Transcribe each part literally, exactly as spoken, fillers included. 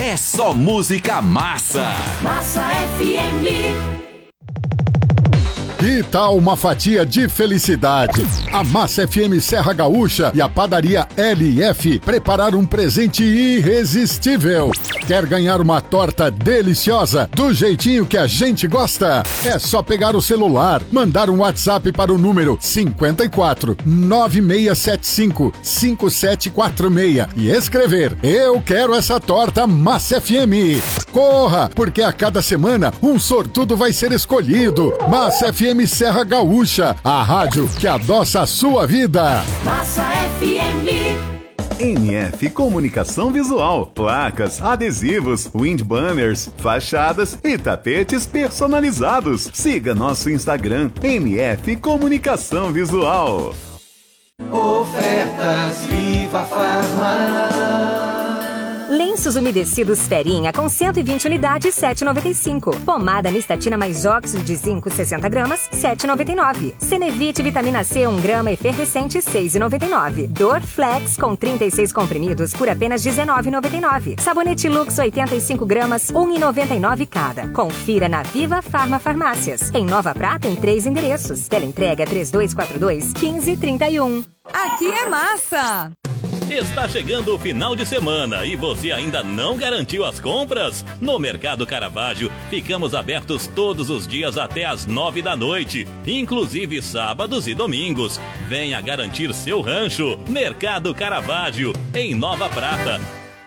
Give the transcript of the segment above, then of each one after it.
é só música massa. Massa F M. Que tal uma fatia de felicidade? A Massa F M Serra Gaúcha e a padaria L F prepararam um presente irresistível. Quer ganhar uma torta deliciosa do jeitinho que a gente gosta? É só pegar o celular, mandar um WhatsApp para o número cinco quatro nove seis sete cinco cinco sete quatro seis e escrever: eu quero essa torta Massa F M. Corra, porque a cada semana um sortudo vai ser escolhido. Massa F M Serra Gaúcha, a rádio que adoça a sua vida. Massa F M. M F Comunicação Visual, placas, adesivos, wind banners, fachadas e tapetes personalizados. Siga nosso Instagram, M F Comunicação Visual. Ofertas Viva Farma. Lenços umedecidos Ferinha com cento e vinte unidades, sete reais e noventa e cinco. Pomada Nistatina mais óxido de zinco, sessenta gramas, sete reais e noventa e nove. Cenevite Vitamina C um grama efervescente, seis reais e noventa e nove. Dorflex com trinta e seis comprimidos por apenas dezenove reais e noventa e nove. Sabonete Lux oitenta e cinco gramas, um real e noventa e nove cada. Confira na Viva Farma Farmácias. Em Nova Prata, em três endereços. Teleentrega três dois quatro dois, um cinco três um. Aqui é massa! Está chegando o final de semana e você ainda não garantiu as compras? No Mercado Caravaggio, ficamos abertos todos os dias até às nove da noite, inclusive sábados e domingos. Venha garantir seu rancho. Mercado Caravaggio, em Nova Prata.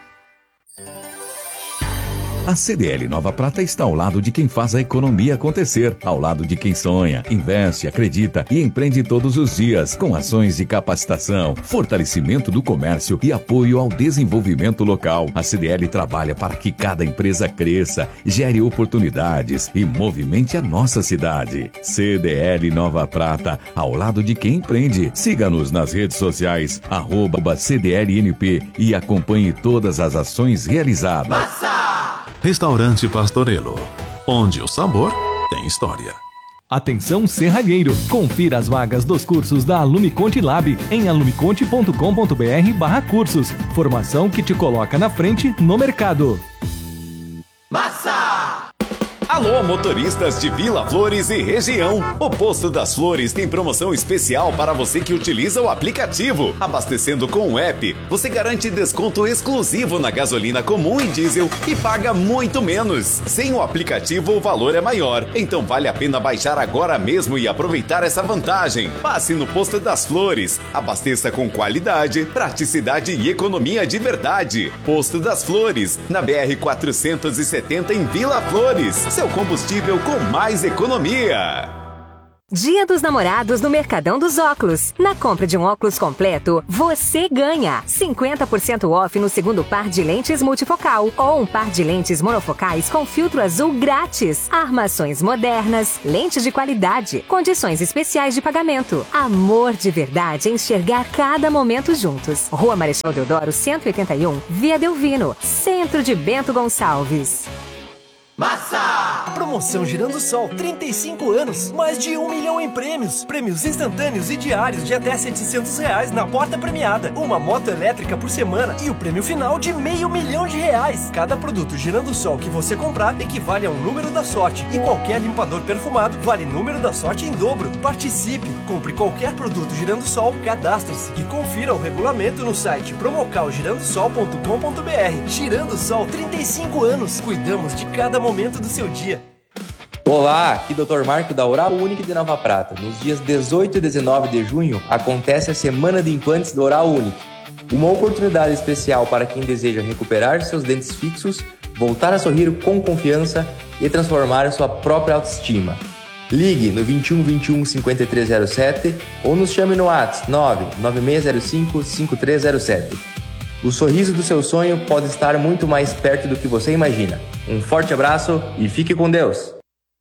A C D L Nova Prata está ao lado de quem faz a economia acontecer, ao lado de quem sonha, investe, acredita e empreende todos os dias, com ações de capacitação, fortalecimento do comércio e apoio ao desenvolvimento local. A C D L trabalha para que cada empresa cresça, gere oportunidades e movimente a nossa cidade. C D L Nova Prata, ao lado de quem empreende. Siga-nos nas redes sociais, arroba C D L N P e acompanhe todas as ações realizadas. Massa! Restaurante Pastorelo, onde o sabor tem história. Atenção serralheiro, confira as vagas dos cursos da Alumiconte Lab em alumiconte ponto com ponto br barra cursos. Formação que te coloca na frente no mercado. Massa! Alô, motoristas de Vila Flores e região. O Posto das Flores tem promoção especial para você que utiliza o aplicativo. Abastecendo com o app, você garante desconto exclusivo na gasolina comum e diesel e paga muito menos. Sem o aplicativo, o valor é maior. Então vale a pena baixar agora mesmo e aproveitar essa vantagem. Passe no Posto das Flores. Abasteça com qualidade, praticidade e economia de verdade. Posto das Flores, na B R quatrocentos e setenta em Vila Flores. Seu combustível com mais economia. Dia dos Namorados no Mercadão dos Óculos. Na compra de um óculos completo, você ganha cinquenta por cento off no segundo par de lentes multifocal ou um par de lentes monofocais com filtro azul grátis. Armações modernas, lentes de qualidade, condições especiais de pagamento. Amor de verdade é enxergar cada momento juntos. Rua Marechal Deodoro, cento e oitenta e um, Via Delvino, Centro de Bento Gonçalves. Massa! Promoção Girando Sol, trinta e cinco anos, mais de um milhão em prêmios. Prêmios instantâneos e diários de até setecentos reais na porta premiada. Uma moto elétrica por semana e o prêmio final de meio milhão de reais. Cada produto Girando Sol que você comprar equivale a um número da sorte. E qualquer limpador perfumado vale número da sorte em dobro. Participe! Compre qualquer produto Girando Sol, cadastre-se e confira o regulamento no site promocal girando sol ponto com ponto br. Girando Sol, trinta e cinco anos. Cuidamos de cada momento do seu dia. Olá, aqui doutor Marco da Oral Unique de Nova Prata. Nos dias dezoito e dezenove de junho acontece a Semana de Implantes da Oral Unique. Uma oportunidade especial para quem deseja recuperar seus dentes fixos, voltar a sorrir com confiança e transformar sua própria autoestima. Ligue no vinte e um, vinte e um, cinquenta e três zero sete ou nos chame no WhatsApp nove nove seis zero cinco, cinco três zero sete. O sorriso do seu sonho pode estar muito mais perto do que você imagina. Um forte abraço e fique com Deus.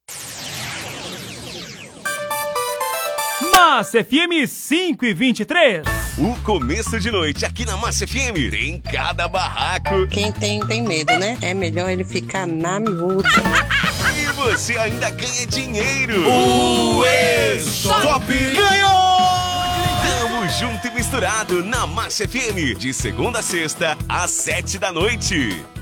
Massa F M cinco e vinte e três. O começo de noite aqui na Massa F M tem cada barraco. Quem tem, tem medo, né? É melhor ele ficar na miúda. E você ainda ganha dinheiro. O E-Shop ganhou! Tamo junto e misturado na Massa F M, de segunda a sexta, às sete da noite.